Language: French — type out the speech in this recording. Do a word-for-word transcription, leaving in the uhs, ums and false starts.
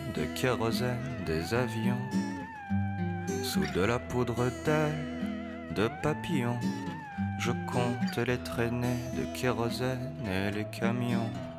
de kérosène des avions, sous de la poudre d'air, de papillons. Je compte les traînées de kérosène et les camions.